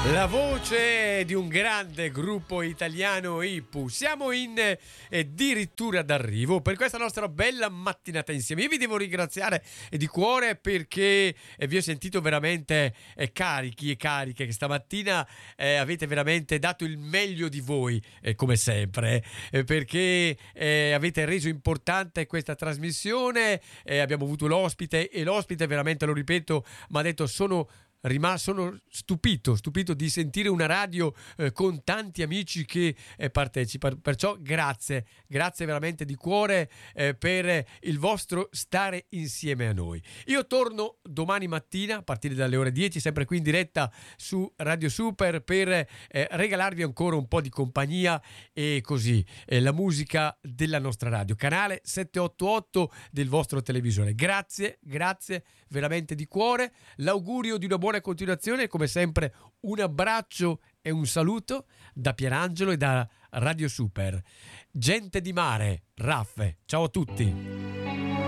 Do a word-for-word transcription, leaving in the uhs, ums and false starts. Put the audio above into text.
La voce di un grande gruppo italiano I P U. Siamo in eh, addirittura d'arrivo per questa nostra bella mattinata insieme. Io vi devo ringraziare eh, di cuore perché eh, vi ho sentito veramente eh, carichi e cariche, che stamattina eh, avete veramente dato il meglio di voi, eh, come sempre, eh, perché eh, avete reso importante questa trasmissione. Eh, abbiamo avuto l'ospite e l'ospite veramente, lo ripeto, mi ha detto sono rimasto sono stupito, stupito di sentire una radio eh, con tanti amici che eh, partecipano. Perciò grazie, grazie veramente di cuore eh, per il vostro stare insieme a noi. Io torno domani mattina a partire dalle ore dieci, sempre qui in diretta su Radio Super, per eh, regalarvi ancora un po' di compagnia e così eh, la musica della nostra radio, canale settecentottantotto del vostro televisore. Grazie, grazie veramente di cuore. L'augurio di una buona continuazione, come sempre un abbraccio e un saluto da Pierangelo e da Radio Super. Gente di mare, Raffe, ciao a tutti.